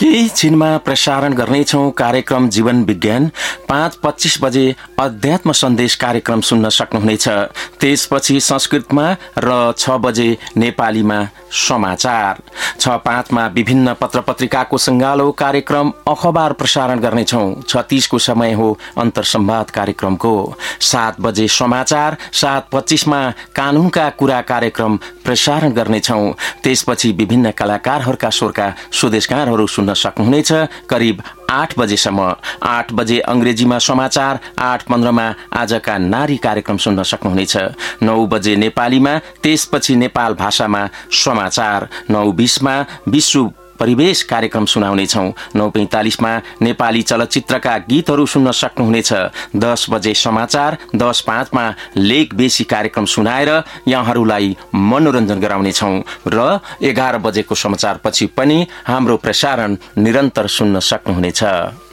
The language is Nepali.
केही छिनमा प्रसारण गर्नेछौं कार्यक्रम जीवन विज्ञान। 5:25 बजे अध्यात्म सन्देश कार्यक्रम सुन्न सक्नुहुनेछ। त्यसपछि संस्कृतमा र 6 बजे नेपालीमा समाचार। 6:05 मा विभिन्न पत्रपत्रिकाको संगालो कार्यक्रम अखबार प्रसारण गर्नेछौं। 36 को समय हो अन्तर्संवाद कार्यक्रमको। 7 बजे समाचार। 7:25 मा कानूनका कुरा कार्यक्रम प्रसारण गर्नेछौं। त्यसपछि विभिन्न कलाकारहरूका स्वरका स्वदेशगानहरू सुन्न सक्नुहुनेछ करिब 8 बजेसम्म। 8 बजे अंग्रेजीमा समाचार। 8:15 मा आजका नारी कार्यक्रम सुन्न सक्नुहुनेछ। 9 बजे नेपालीमा, त्यसपछि नेपाल भाषामा समाचार। 9:20 मा विश्व परिवेश कार्यक्रम सुनाउनेछौं। 9:45 मा नेपाली चलचित्रका गीतहरू सुन्न सक्नुहुनेछ। 10 बजे समाचार। 10:05 मा लेख बेसी कार्यक्रम सुनाएर यहाँहरूलाई मनोरञ्जन गराउनेछौं र 11 बजेको समाचार पछि पनि हाम्रो प्रसारण निरन्तर सुन्न सक्नुहुनेछ।